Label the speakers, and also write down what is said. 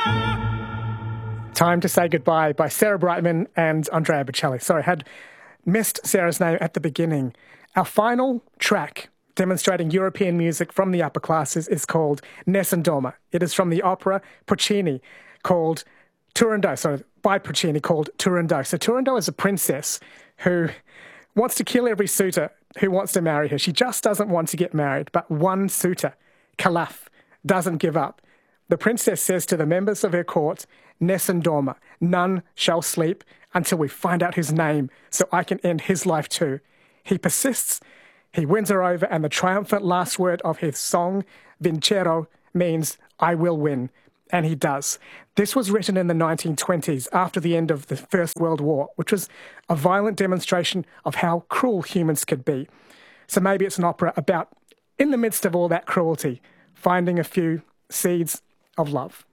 Speaker 1: Time to Say Goodbye by Sarah Brightman and Andrea Bocelli. Sorry, I had missed Sarah's name at the beginning. Our final track demonstrating European music from the upper classes is called Nessun Dorma. It is from the opera Puccini called Turandot, by Puccini called Turandot. So Turandot is a princess who wants to kill every suitor who wants to marry her. She just doesn't want to get married, but one suitor, Calaf, doesn't give up. The princess says to the members of her court, Nessun Dorma, none shall sleep until we find out his name so I can end his life too. He persists, he wins her over, and the triumphant last word of his song, Vincerò, means I will win. And he does. This was written in the 1920s after the end of the First World War, which was a violent demonstration of how cruel humans could be. So maybe it's an opera about, in the midst of all that cruelty, finding a few seeds of love.